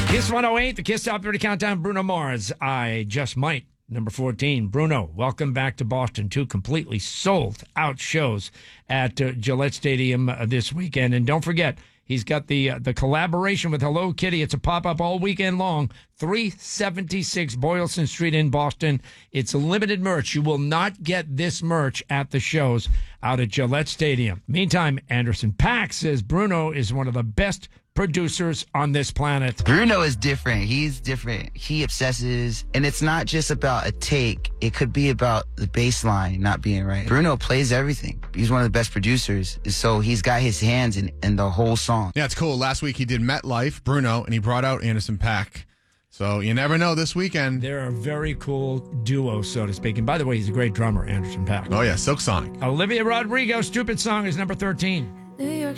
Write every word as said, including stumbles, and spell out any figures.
Kiss one oh eight, the Kiss Top thirty Countdown, Bruno Mars. I Just Might, number fourteen. Bruno, welcome back to Boston. Two completely sold out shows at uh, Gillette Stadium uh, this weekend. And don't forget, he's got the uh, the collaboration with Hello Kitty. It's a pop-up all weekend long. three seventy-six Boylston Street in Boston. It's limited merch. You will not get this merch at the shows out at Gillette Stadium. Meantime, Anderson .Paak says Bruno is one of the best producers on this planet. Bruno is different. He's different. He obsesses. And it's not just about a take. It could be about the bass line not being right. Bruno plays everything. He's one of the best producers. So he's got his hands in, in the whole song. Yeah, it's cool. Last week he did MetLife, Bruno, and he brought out Anderson .Paak. So you never know this weekend. They're a very cool duo, so to speak. And by the way, he's a great drummer, Anderson .Paak. Oh, yeah, Silk Sonic. Olivia Rodrigo, Stupid Song is number thirteen. New York